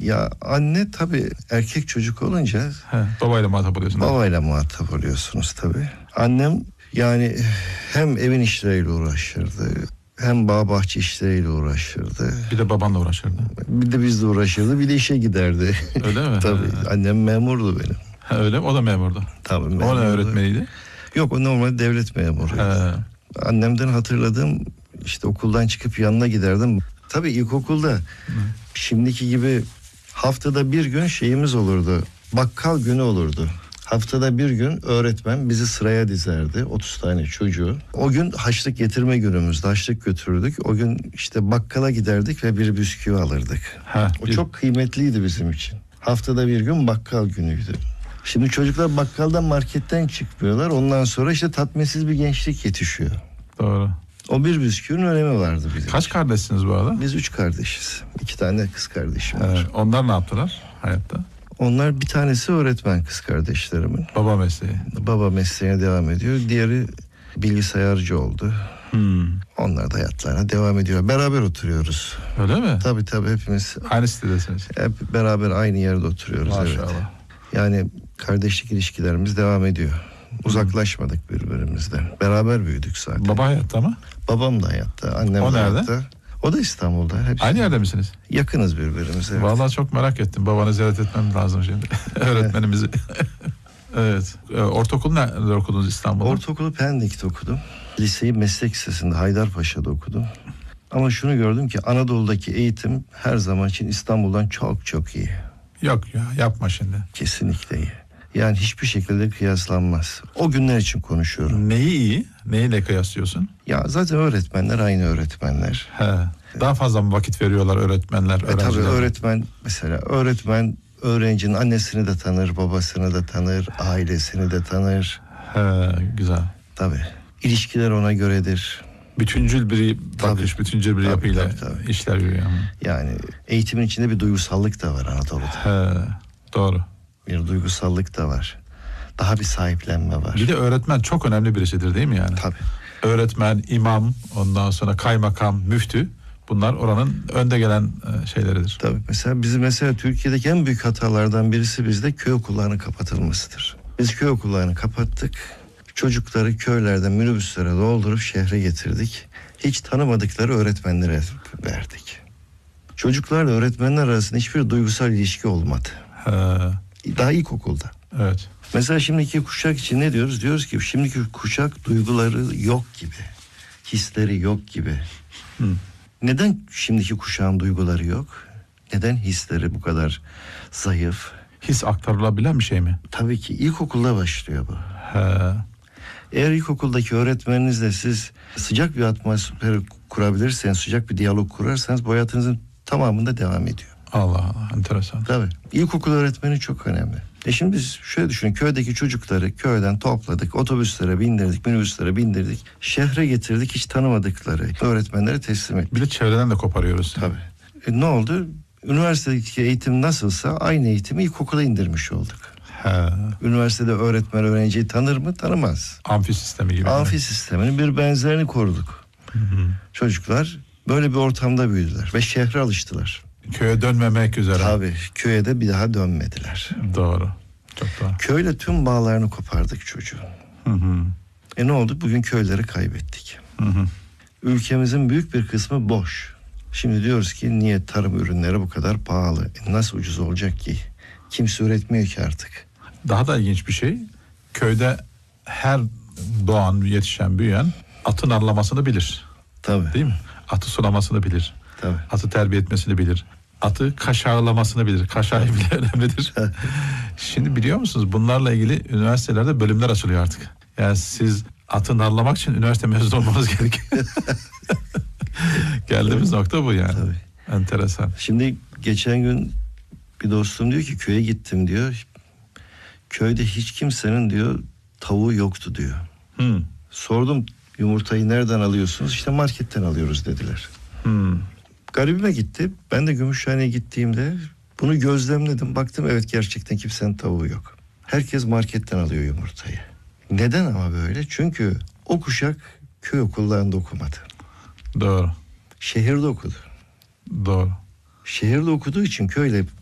Ya anne tabii erkek çocuk olunca Babayla muhatap oluyorsun. babayla muhatap oluyorsunuz tabii. Annem yani hem evin işleriyle uğraşırdı, hem bağ bahçe işleriyle uğraşırdı. Bir de babanla uğraşırdı. Bir de bizle uğraşırdı, bir de işe giderdi. Öyle mi? Tabii annem memurdu benim. Öyle mi? O da memurdu. Tabii O memurdu. ne öğretmeniydi? Yok, o normal devlet memuruydu. Annemden hatırladığım işte okuldan çıkıp yanına giderdim. Tabii ilkokulda şimdiki gibi haftada bir gün şeyimiz olurdu. Bakkal günü olurdu. Haftada bir gün öğretmen bizi sıraya dizerdi. 30 tane çocuğu. O gün haçlık getirme günümüzdü. Haçlık götürürdük. O gün işte bakkala giderdik ve bir bisküvi alırdık. O çok kıymetliydi bizim için. Haftada bir gün bakkal günüydü. Şimdi çocuklar bakkaldan, marketten çıkmıyorlar. Ondan sonra işte tatminsiz bir gençlik yetişiyor. Doğru. O bir bisküvinin önemi vardı bizim. Kaç kardeşsiniz bu arada? Biz 3 kardeşiz. 2 tane kız kardeşim var. Onlar ne yaptılar hayatta? Onlar, bir tanesi öğretmen, kız kardeşlerimin. Baba mesleği. Baba mesleğine devam ediyor. Diğeri bilgisayarcı oldu. Onlar da hayatlarına devam ediyor. Beraber oturuyoruz. Öyle mi? Tabii hepimiz. Aynı sitedesiniz. Hep beraber aynı yerde oturuyoruz. Maşallah. Evet. Yani kardeşlik ilişkilerimiz devam ediyor. Uzaklaşmadık birbirimizden. Beraber büyüdük zaten. Baba hayatta mı? Babam da hayatta, annem O de nerede? hayatta. O da İstanbul'da. Hepsi. Aynı yerde misiniz? Yakınız birbirimize. Evet. Vallahi çok merak ettim. Babanı ziyaret etmem lazım şimdi. Öğretmenimizi. Evet. Ortaokulu nerede okudunuz İstanbul'da? Ortaokulu Pendik'te okudum. Liseyi Meslek Lisesi'nde Haydarpaşa'da okudum. Ama şunu gördüm ki Anadolu'daki eğitim her zaman için İstanbul'dan çok çok iyi. Yok ya, yapma şimdi. Kesinlikle iyi. Yani hiçbir şekilde kıyaslanmaz. O günler için konuşuyorum. Neyi iyi? Neyle kıyaslıyorsun? Ya zaten öğretmenler aynı öğretmenler. Daha fazla mı vakit veriyorlar öğretmenler? Tabii öğretmen, mesela öğretmen öğrencinin annesini de tanır, babasını da tanır, ailesini de tanır. Güzel. Tabii. İlişkiler ona göredir. Bütüncül bir bakış, bütüncül bir yapıyla tabii. işler yürüyor. Yani eğitimin içinde bir duygusallık da var Anadolu'da. Doğru. Bir duygusallık da var. Daha bir sahiplenme var. Bir de öğretmen çok önemli birisidir değil mi yani? Tabii. Öğretmen, imam, ondan sonra kaymakam, müftü. Bunlar oranın önde gelen şeyleridir. Tabii. Mesela Türkiye'deki en büyük hatalardan birisi bizde köy okullarının kapatılmasıdır. Biz köy okullarını kapattık. Çocukları köylerden minibüslere doldurup şehre getirdik. Hiç tanımadıkları öğretmenlere verdik. Çocuklarla öğretmenler arasında hiçbir duygusal ilişki olmadı. Daha ilkokulda. Evet. Mesela şimdiki kuşak için ne diyoruz? Diyoruz ki şimdiki kuşak duyguları yok gibi. Hisleri yok gibi. Neden şimdiki kuşağın duyguları yok? Neden hisleri bu kadar zayıf? His aktarılabilen bir şey mi? Tabii ki ilkokulda başlıyor bu. Eğer ilkokuldaki öğretmeninizle siz sıcak bir atmosfer kurabilirseniz, sıcak bir diyalog kurarsanız bu hayatınızın tamamında devam ediyor. Allah Allah, enteresan. Tabii. İlkokul öğretmeni çok önemli. Şimdi biz şöyle düşünün, köydeki çocukları köyden topladık, otobüslere bindirdik, minibüslere bindirdik, şehre getirdik, hiç tanımadıkları öğretmenlere teslim ettik. Bir de çevreden de koparıyoruz. Tabii. Ne oldu? Üniversitedeki eğitim nasılsa aynı eğitimi ilkokula indirmiş olduk. Üniversitede öğretmen öğrenciyi tanır mı? Tanımaz. Amfi sistemi gibi. Amfi sisteminin bir benzerini koruduk. Çocuklar böyle bir ortamda büyüdüler ve şehre alıştılar. Köye dönmemek üzere. Tabii, köye de bir daha dönmediler. Doğru. Çok doğru. Köyle tüm bağlarını kopardık çocuğun. Ne oldu? Bugün köyleri kaybettik. Ülkemizin büyük bir kısmı boş. Şimdi diyoruz ki niye tarım ürünleri bu kadar pahalı? Nasıl ucuz olacak ki? Kimse üretmiyor ki artık. Daha da ilginç bir şey. Köyde her doğan, yetişen, büyüyen atın arlamasını bilir. Tabii. Değil mi? Atı sulamasını bilir. Tabii. Atı terbiye etmesini bilir. Atı kaşarlamasını bilir. Kaşar bile önemlidir. Şimdi biliyor musunuz? Bunlarla ilgili üniversitelerde bölümler açılıyor artık. Yani siz atı narlamak için üniversite mezunu olmanız gerekiyor. Geldiğimiz nokta bu yani. Tabii. Enteresan. Şimdi geçen gün bir dostum diyor ki köye gittim diyor. Köyde hiç kimsenin diyor tavuğu yoktu diyor. Sordum, yumurtayı nereden alıyorsunuz? İşte marketten alıyoruz dediler. Garibime gitti. Ben de Gümüşhane'ye gittiğimde bunu gözlemledim. Baktım evet, gerçekten kimsenin tavuğu yok. Herkes marketten alıyor yumurtayı. Neden ama böyle? Çünkü o kuşak köy okullarında okumadı. Doğru. Şehirde okudu. Doğru. Şehirde okuduğu için köyle